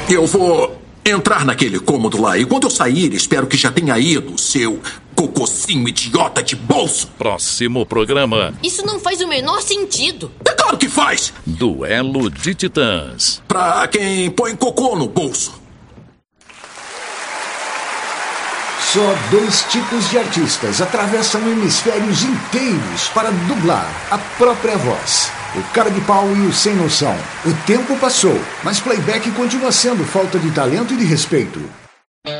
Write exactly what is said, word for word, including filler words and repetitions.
Eu vou entrar naquele cômodo lá. E quando eu sair, espero que já tenha ido, seu cococinho idiota de bolso. Próximo programa. Isso não faz o menor sentido. É claro que faz. Duelo de Titãs. Pra quem põe cocô no bolso. Só dois tipos de artistas atravessam hemisférios inteiros para dublar a própria voz. O cara de pau e o sem noção. O tempo passou, mas playback continua sendo falta de talento e de respeito.